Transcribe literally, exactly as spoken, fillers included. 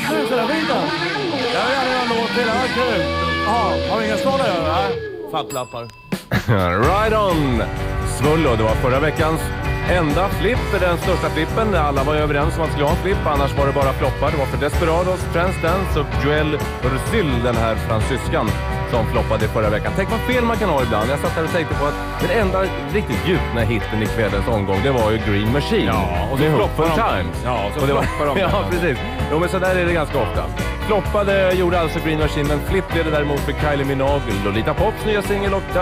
slut hela tiden. Jag vill gärna göra en låt till, det var kul. Jaha, har vi ingen skål att göra? Fattlappar. Right on! Svullo, det var förra veckans enda flipp, den största flippen. Alla var överens om att skulle ha en flipp, annars var det bara floppar. Det var för Desperados, Friends Dance och Joel Ursil, den här fransyskan som floppade förra veckan. Tänk vad fel man kan ha ibland. Jag satt här och tänkte på att den enda riktigt gjutna hitten i kvällens omgång, det var ju Green Machine. Ja, och så floppar de. Times. Ja, och så och det var, floppar de. ja, precis. Jo, men så där är det ganska ofta. Floppade gjorde alltså Green Machine, men flipp blev det däremot för Kylie Minogue, Lolita Pops nya singel och